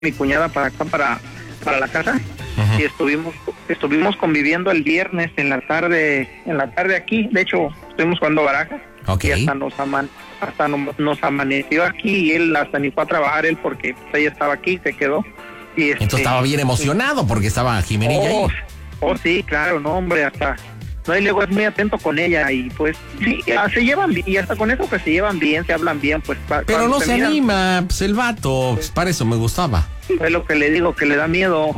mi cuñada para acá, para la casa. Y estuvimos conviviendo el viernes en la tarde aquí. De hecho, estuvimos jugando barajas. Okay. Y hasta nos amaneció aquí, y él hasta ni fue a trabajar él porque ella estaba aquí, se quedó. Y entonces estaba bien emocionado porque estaba Jimenilla ahí. Sí, claro, no, hombre, hasta... No, y luego es muy atento con ella y pues sí, se llevan bien, y hasta con eso pues se llevan bien, se hablan bien, pues. Pero no se anima, pues el vato, pues para eso me gustaba. Es lo que le digo, que le da miedo.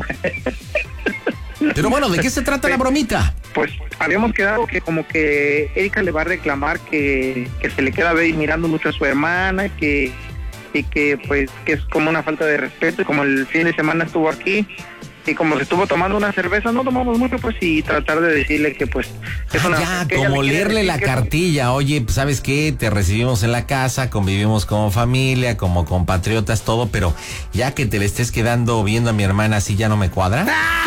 Pero bueno, ¿de qué se trata la bromita? Pues habíamos quedado que como que Erika le va a reclamar que se le queda mirando mucho a su hermana, y que pues que es como una falta de respeto, y como el fin de semana estuvo aquí, y como se estuvo tomando una cerveza, no tomamos mucho, pues, y tratar de decirle que pues es una... Ya, como leerle la cartilla, oye, pues, ¿sabes qué? Te recibimos en la casa, convivimos como familia, como compatriotas, todo, pero ya que te le estés quedando viendo a mi hermana así, ¿ya no me cuadra?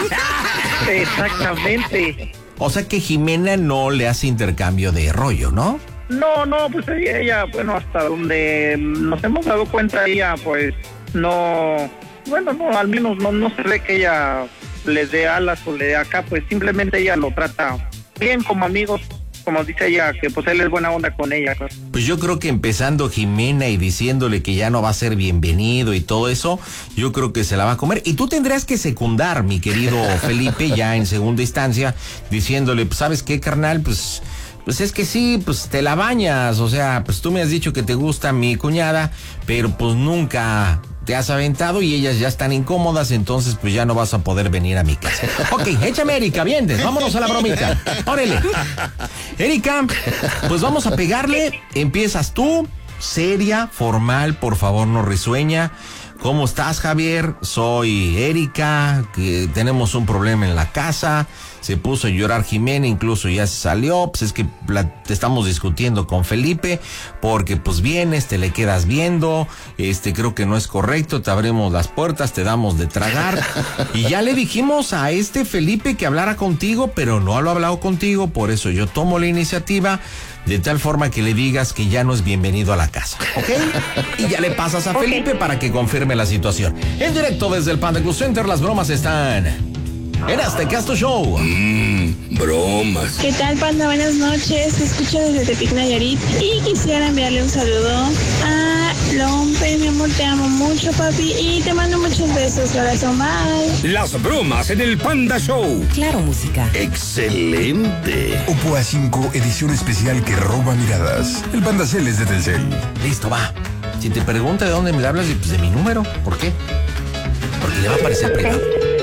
Exactamente. O sea que Jimena no le hace intercambio de rollo, ¿no? No, pues ella, bueno, hasta donde nos hemos dado cuenta, ella pues no... Bueno, no, al menos no se ve que ella le dé alas o le dé acá, pues simplemente ella lo trata bien como amigos, como dice ella, que pues él es buena onda con ella. Pues yo creo que empezando Jimena y diciéndole que ya no va a ser bienvenido y todo eso, yo creo que se la va a comer. Y tú tendrás que secundar, mi querido Felipe, ya en segunda instancia, diciéndole, pues, ¿sabes qué, carnal? Pues es que sí, pues te la bañas, o sea, pues tú me has dicho que te gusta mi cuñada, pero pues nunca te has aventado y ellas ya están incómodas, entonces pues ya no vas a poder venir a mi casa. Ok, échame, Erika, vienes, vámonos a la bromita. Órale. Erika, pues vamos a pegarle, empiezas tú, seria, formal, por favor, no risueña. ¿Cómo estás, Javier? Soy Erika, que tenemos un problema en la casa. Se puso a llorar Jimena, incluso ya se salió. Pues es que estamos discutiendo con Felipe, porque pues vienes, te le quedas viendo, creo que no es correcto, te abrimos las puertas, te damos de tragar. Y ya le dijimos a Felipe que hablara contigo, pero no lo ha hablado contigo, por eso yo tomo la iniciativa, de tal forma que le digas que ya no es bienvenido a la casa, ¿ok? Y ya le pasas a Felipe para que confirme la situación. En directo desde el Panda Club Center, las bromas están en Aztecasto Show. Bromas. ¿Qué tal, Panda? Buenas noches. Te escucho desde Tepic, Nayarit. Y quisiera enviarle un saludo a Lompe. Mi amor, te amo mucho, papi. Y te mando muchos besos. Corazón, bye. Las bromas en el Panda Show. Claro, música. Excelente. Oppo A5, edición especial que roba miradas. El Panda Cel es de Telcel. Listo, va. Si te pregunta de dónde me hablas, pues de mi número. ¿Por qué? Porque le va a aparecer privado.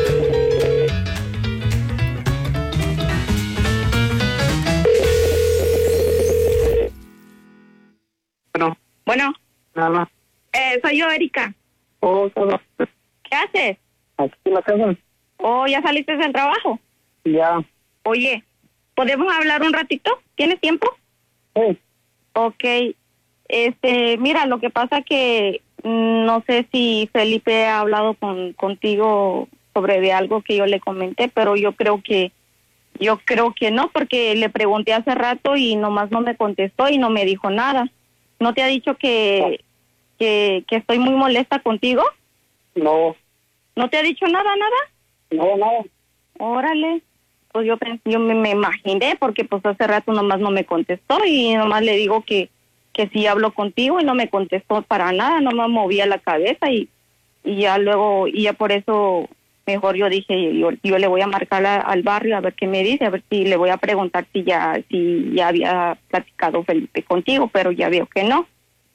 Bueno. Nada. Soy yo, Erika. Nada. ¿Qué haces? Aquí en la casa. ¿Ya saliste del trabajo? Ya. Oye, ¿podemos hablar un ratito? ¿Tienes tiempo? Sí. Ok. Mira, lo que pasa que no sé si Felipe ha hablado contigo sobre de algo que yo le comenté, pero yo creo que no, porque le pregunté hace rato y nomás no me contestó y no me dijo nada. ¿No te ha dicho que estoy muy molesta contigo? No. ¿No te ha dicho nada? No. Órale. Pues yo me imaginé, porque pues hace rato nomás no me contestó y nomás le digo que sí habló contigo y no me contestó para nada, nomás movía la cabeza y ya luego, y ya por eso mejor yo dije, yo le voy a marcar al barrio a ver qué me dice, a ver si le voy a preguntar si ya había platicado Felipe contigo, pero ya veo que no.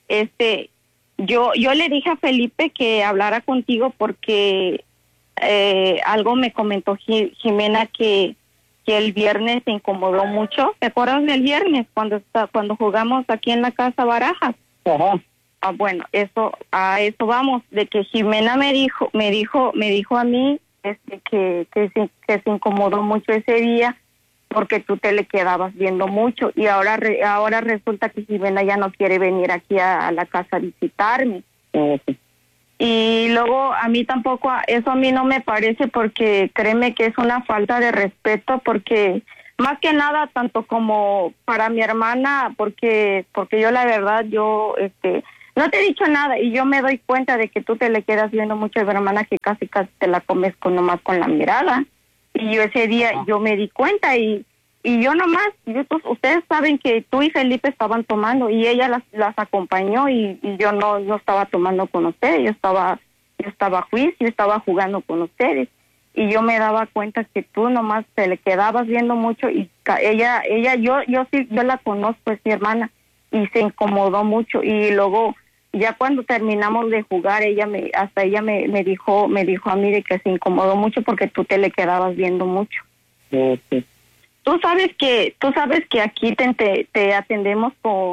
Yo le dije a Felipe que hablara contigo porque algo me comentó Jimena que el viernes se incomodó mucho. ¿Te acuerdas del viernes cuando jugamos aquí en la casa barajas? Ajá. Bueno, a eso vamos, de que Jimena me dijo a mí que se incomodó mucho ese día porque tú te le quedabas viendo mucho y ahora resulta que Jimena ya no quiere venir aquí a la casa a visitarme. Sí. Y luego a mí tampoco, eso a mí no me parece, porque créeme que es una falta de respeto, porque más que nada tanto como para mi hermana, porque yo la verdad No te he dicho nada y yo me doy cuenta de que tú te le quedas viendo mucho a mi hermana, que casi te la comes nomás con la mirada. Y yo ese día yo me di cuenta y yo nomás, ustedes saben que tú y Felipe estaban tomando y ella las acompañó y yo no estaba tomando con ustedes, yo estaba a juicio, yo estaba jugando con ustedes. Y yo me daba cuenta que tú nomás te le quedabas viendo mucho y ella yo la conozco, es mi hermana, y se incomodó mucho. Y luego ya cuando terminamos de jugar, ella me dijo a mí de que se incomodó mucho porque tú te le quedabas viendo mucho. Okay. Tú sabes que aquí te atendemos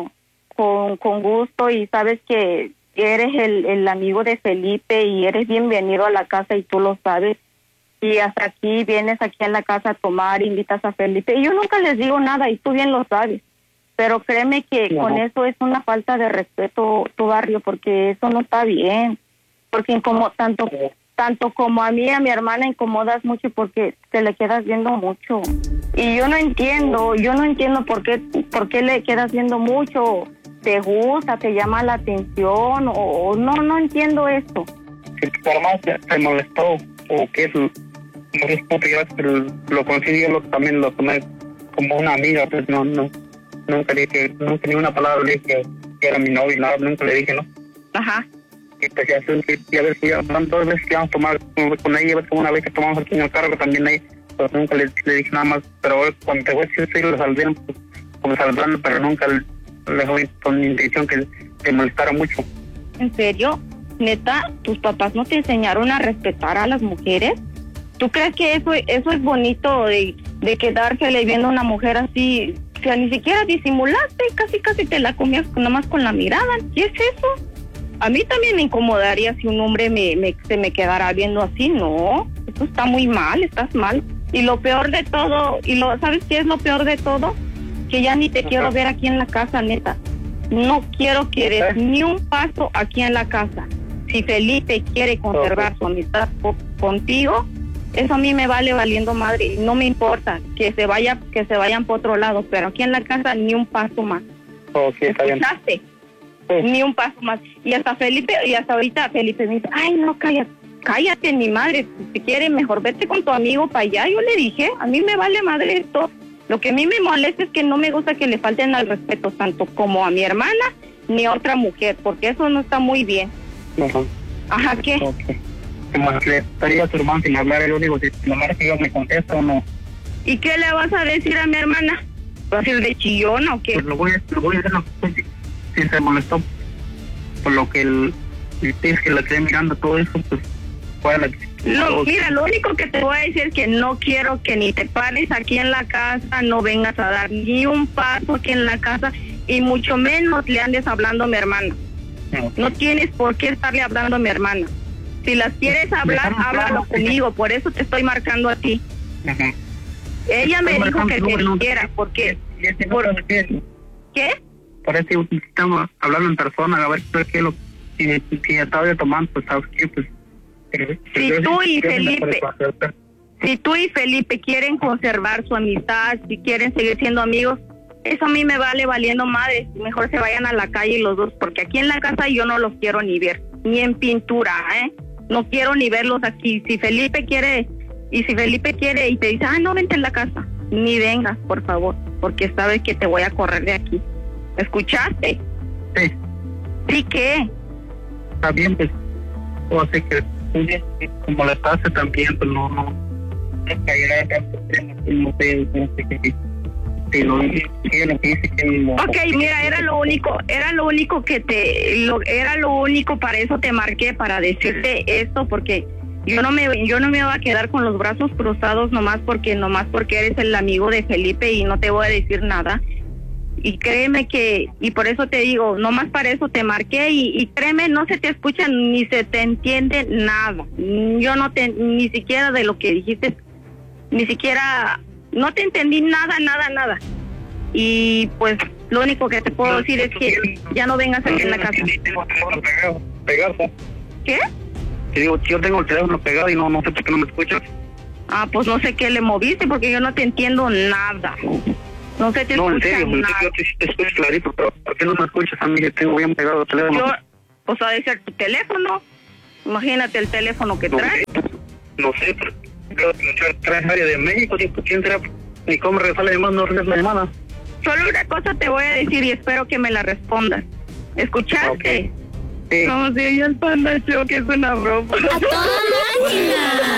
con gusto y sabes que eres el amigo de Felipe y eres bienvenido a la casa y tú lo sabes. Y hasta aquí vienes aquí en la casa a tomar, invitas a Felipe. Y yo nunca les digo nada y tú bien lo sabes. Pero créeme que con eso es una falta de respeto tu barrio, porque eso no está bien. Porque como tanto como a mí y a mi hermana incomodas mucho porque te le quedas viendo mucho. Y yo no entiendo por qué le quedas viendo mucho. ¿Te gusta, te llama la atención o no entiendo esto? Si tu hermana se molestó o que eso, pero lo considero, también lo tomé como una amiga, pues nunca dije, nunca ni una palabra le dije que era mi novio, nada, nunca le dije, ¿no? Ajá. Y pues ya ves que ya van 2 veces que vamos a tomar con ella, ves como una vez que tomamos aquí en el carro, que también ahí, pues nunca le dije nada más, pero cuando te voy a decir, sí, lo saldrían, pues, como saldrán, pero nunca le doy con intención que te molestara mucho. ¿En serio? Neta, ¿tus papás no te enseñaron a respetar a las mujeres? ¿Tú crees que eso es bonito de quedársele viendo a una mujer así? O sea, ni siquiera disimulaste, casi te la comías nomás con la mirada. ¿Qué es eso? A mí también me incomodaría si un hombre se me quedara viendo así. No, eso está muy mal, estás mal. Y lo peor de todo, ¿sabes qué es lo peor de todo? Que ya ni te quiero ver aquí en la casa, neta. No quiero que des ni un paso aquí en la casa. Si Felipe quiere conservar su amistad contigo, eso a mí me vale valiendo madre. No me importa que se vayan por otro lado, pero aquí en la casa ni un paso más. Okay, ¿escuchaste? Sí. Ni un paso más. Y hasta ahorita Felipe me dice, ay, no, cállate, mi madre. Si quieres, mejor vete con tu amigo para allá. Yo le dije, a mí me vale madre esto. Lo que a mí me molesta es que no me gusta que le falten al respeto tanto como a mi hermana ni a otra mujer, porque eso no está muy bien. Ajá, ¿qué? Okay. Como le estaría a tu hermano sin hablar, yo digo, si la madre que yo me contesta o no. ¿Y qué le vas a decir a mi hermana? ¿Vas a ir de chillona o qué? Pues lo voy a hacer, si se molestó por lo que es que la quedé mirando todo eso, pues mira, lo único que te voy a decir es que no quiero que ni te pares aquí en la casa, no vengas a dar ni un paso aquí en la casa y mucho menos le andes hablando a mi hermana. No tienes por qué estarle hablando a mi hermana. Si las quieres hablar, háblalo conmigo, por eso te estoy marcando a ti. Ajá. Ella me dijo que te dijera, porque... ¿Qué? Por eso estamos hablando en persona, a ver qué es lo que todavía tomando, pues sabes qué, pues... Si tú y Felipe quieren conservar su amistad, si quieren seguir siendo amigos, eso a mí me vale valiendo madre. Mejor se vayan a la calle los dos, porque aquí en la casa yo no los quiero ni ver, ni en pintura, no quiero ni verlos aquí. Si Felipe quiere y te dice, no, vente en la casa, ni vengas, por favor, porque sabes que te voy a correr de aquí. ¿Escuchaste? Sí. ¿Sí qué? Está bien, pues, o sea que como le pase también, pues no sé Ok, mira, era lo único, para eso te marqué, para decirte esto, porque yo no me voy a quedar con los brazos cruzados nomás porque eres el amigo de Felipe y no te voy a decir nada. Y créeme y por eso te digo, nomás para eso te marqué y créeme, no se te escucha ni se te entiende nada. Yo ni siquiera de lo que dijiste, no te entendí nada. Y pues lo único que te puedo decir es que ya no vengas aquí en la casa. Pegado. ¿Qué? Te digo, yo tengo el teléfono pegado y no sé por qué no me escuchas. Pues no sé qué le moviste porque yo no te entiendo nada. No se te escucha en serio, nada. Yo te escucho clarito, pero ¿por qué no me escuchas a mí? Yo tengo bien pegado el teléfono. Pues ha de ser tu teléfono. Imagínate el teléfono que trae. No sé, pero traes área de México, ¿quién será? Ni cómo regresar la llamada, no regresa la llamada. Solo una cosa te voy a decir y espero que me la respondas. ¿Escuchaste? Okay. Sí. No, sí, el Panda Show, que es una broma. ¡A toda máquina!